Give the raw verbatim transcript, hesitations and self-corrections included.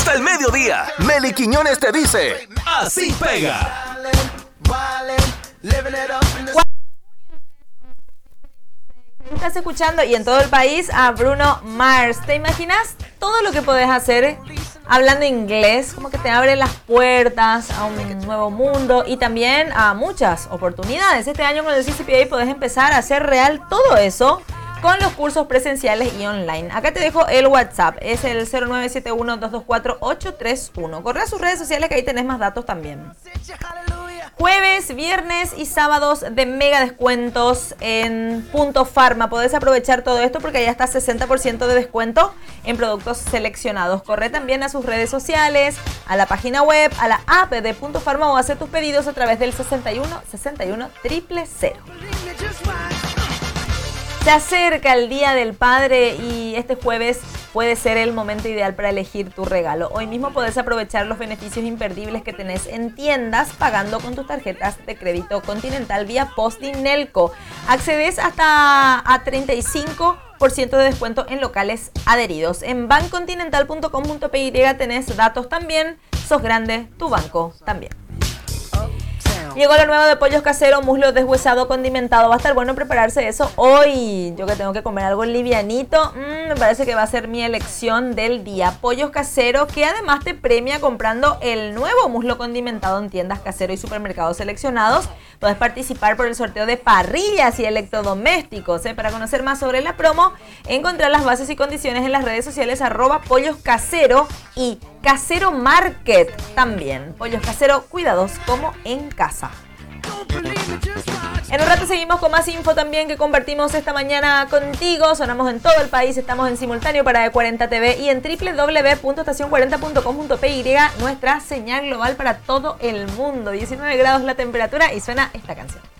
hasta el mediodía. Meli Quiñones te dice, así pega. Estás escuchando y en todo el país a Bruno Mars. ¿Te imaginas todo lo que podés hacer hablando inglés? Como que te abre las puertas a un nuevo mundo y también a muchas oportunidades. Este año con el C C P A podés empezar a hacer real todo eso con los cursos presenciales y online. Acá te dejo el WhatsApp, es el cero nueve siete uno, dos dos cuatro, ocho tres uno. Corre a sus redes sociales que ahí tenés más datos también. Jueves, viernes y sábados de mega descuentos en Punto Pharma. Podés aprovechar todo esto porque ya está sesenta por ciento de descuento en productos seleccionados. Corre también a sus redes sociales, a la página web, a la app de Punto Pharma o hacer tus pedidos a través del sesenta y uno, sesenta y uno, cero cero cero. Se acerca el Día del Padre y este jueves puede ser el momento ideal para elegir tu regalo. Hoy mismo podés aprovechar los beneficios imperdibles que tenés en tiendas pagando con tus tarjetas de crédito Continental vía Posti Nelco. Accedes hasta a treinta y cinco por ciento de descuento en locales adheridos. En bancontinental punto com punto p y tenés datos también. Sos grande, tu banco también. Llegó lo nuevo de Pollos Caseros, muslo deshuesado condimentado. Va a estar bueno prepararse eso hoy. Yo que tengo que comer algo livianito, mmm, me parece que va a ser mi elección del día. Pollos Caseros, que además te premia comprando el nuevo muslo condimentado en tiendas Casero y supermercados seleccionados. Puedes participar por el sorteo de parrillas y electrodomésticos. ¿eh? Para conocer más sobre la promo, encontrar las bases y condiciones en las redes sociales arroba Pollos Casero y Casero Market también. Pollos Casero, cuidados como en casa. En un rato seguimos con más info también que compartimos esta mañana contigo. Sonamos en todo el país, estamos en simultáneo para E cuarenta T V y en doble u doble u doble u punto estación cuarenta punto com punto p y, nuestra señal global para todo el mundo. diecinueve grados la temperatura y suena esta canción.